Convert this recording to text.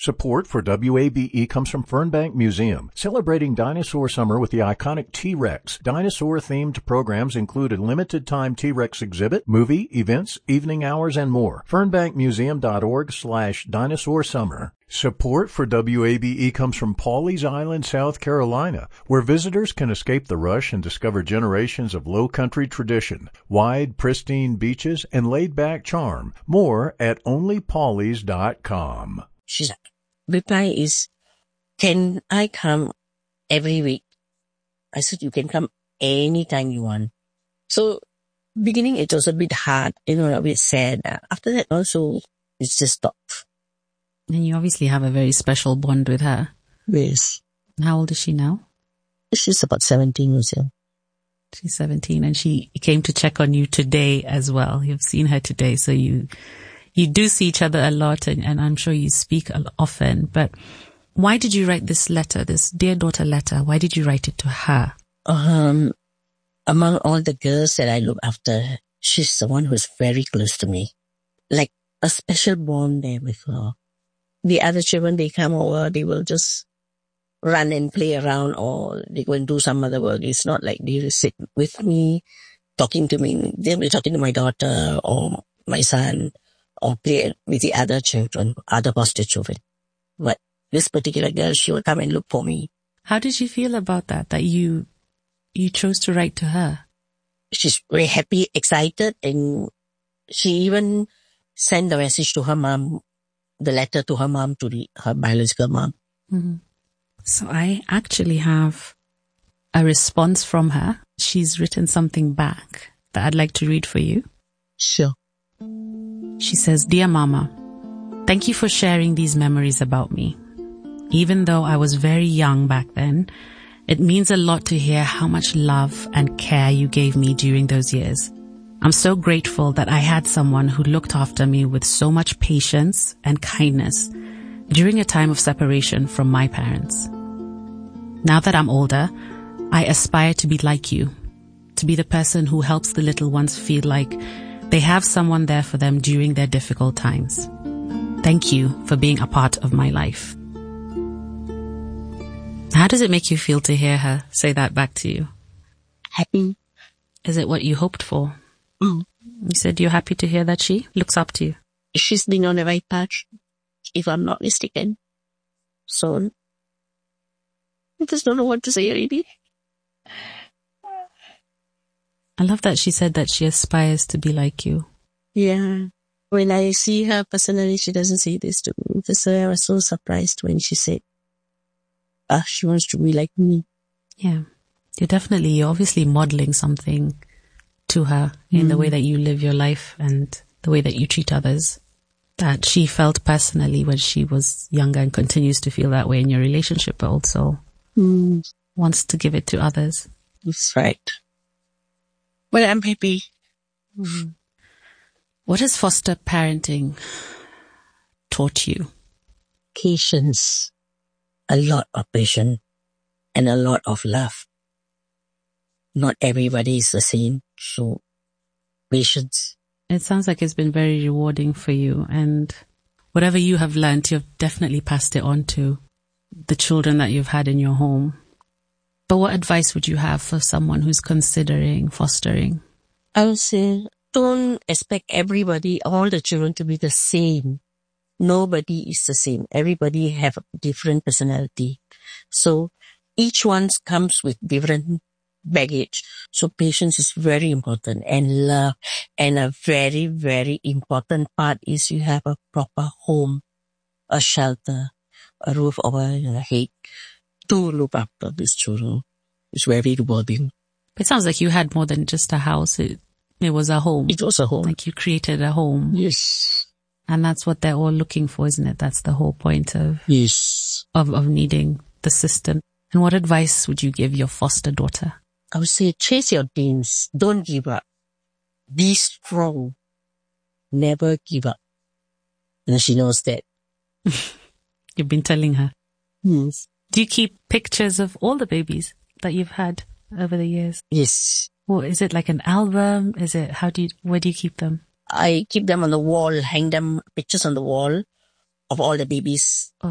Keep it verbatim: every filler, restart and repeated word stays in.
Support for W A B E comes from Fernbank Museum, celebrating Dinosaur Summer with the iconic T-Rex. Dinosaur-themed programs include a limited-time T-Rex exhibit, movie, events, evening hours, and more. fernbankmuseum.org slash dinosaur summer. Support for W A B E comes from Pawleys Island, South Carolina, where visitors can escape the rush and discover generations of low-country tradition, wide, pristine beaches, and laid-back charm. More at only pawleys dot com. She's reply is, can I come every week? I said, you can come anytime you want. So beginning it was a bit hard, you know, a bit sad. After that also, it's just stopped. And you obviously have a very special bond with her. Yes. How old is she now? She's about seventeen years old. She's seventeen, and she came to check on you today as well. You've seen her today, so you... You do see each other a lot, and, and I'm sure you speak often, but why did you write this letter, this dear daughter letter? Why did you write it to her? Um, among all the girls that I look after, she's the one who's very close to me. Like a special bond there with her. The other children, they come over, they will just run and play around, or they go and do some other work. It's not like they sit with me, talking to me. They'll be talking to my daughter or my son, or play with the other children, other foster children. But this particular girl, she will come and look for me. How did you feel about that, that you you chose to write to her? She's very happy, excited, and she even sent the message to her mom, the letter to her mom, to the, her biological mom. Mm-hmm. So I actually have a response from her. She's written something back that I'd like to read for you. Sure. She says, Dear Mama, thank you for sharing these memories about me. Even though I was very young back then, it means a lot to hear how much love and care you gave me during those years. I'm so grateful that I had someone who looked after me with so much patience and kindness during a time of separation from my parents. Now that I'm older, I aspire to be like you, to be the person who helps the little ones feel like they have someone there for them during their difficult times. Thank you for being a part of my life. How does it make you feel to hear her say that back to you? Happy. Is it what you hoped for? Mm. You said you're happy to hear that she looks up to you. She's been on the right path, if I'm not mistaken. So, I just don't know what to say already. I love that she said that she aspires to be like you. Yeah. When I see her personally, she doesn't say this to me. Because I was so surprised when she said, ah, she wants to be like me. Yeah. You're definitely, you're obviously modeling something to her in mm. the way that you live your life and the way that you treat others. That she felt personally when she was younger and continues to feel that way in your relationship, but also mm. wants to give it to others. That's right. Well, I'm happy. Mm. What has foster parenting taught you? Patience. A lot of patience. And a lot of love. Not everybody is the same. So, patience. It sounds like it's been very rewarding for you. And whatever you have learned, you've definitely passed it on to the children that you've had in your home. But what advice would you have for someone who's considering fostering? I would say, don't expect everybody, all the children to be the same. Nobody is the same. Everybody have a different personality. So each one comes with different baggage. So patience is very important, and love. And a very, very important part is you have a proper home, a shelter, a roof over your head. To look after these children. It's very rewarding. It sounds like you had more than just a house. It, it was a home. It was a home. Like you created a home. Yes. And that's what they're all looking for, isn't it? That's the whole point of, yes. of, of needing the system. And what advice would you give your foster daughter? I would say chase your dreams. Don't give up. Be strong. Never give up. And she knows that. You've been telling her. Yes. Do you keep pictures of all the babies that you've had over the years? Yes. Well, is it like an album? Is it, how do you, where do you keep them? I keep them on the wall, hang them, pictures on the wall of all the babies.